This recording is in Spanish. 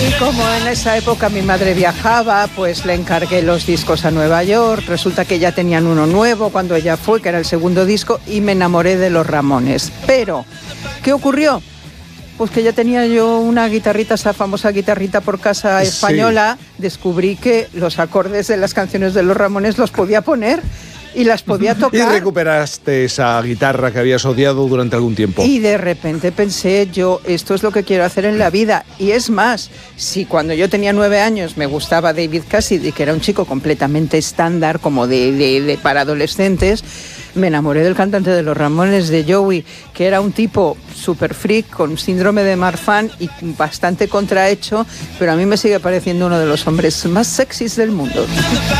Y como en esa época mi madre viajaba, pues le encargué los discos a Nueva York. Resulta que ya tenían uno nuevo cuando ella fue, que era el segundo disco, y me enamoré de los Ramones. Pero, ¿qué ocurrió? Pues que ya tenía yo una guitarrita, esa famosa guitarrita por casa española. Sí. Descubrí que los acordes de las canciones de los Ramones los podía poner y las podía tocar. Y recuperaste esa guitarra que habías odiado durante algún tiempo. Y de repente pensé, esto es lo que quiero hacer en la vida. Y es más, si cuando yo tenía 9 años me gustaba David Cassidy, que era un chico completamente estándar, como de para adolescentes, me enamoré del cantante de los Ramones, de Joey, que era un tipo super freak, con síndrome de Marfan y bastante contrahecho, pero a mí me sigue pareciendo uno de los hombres más sexys del mundo.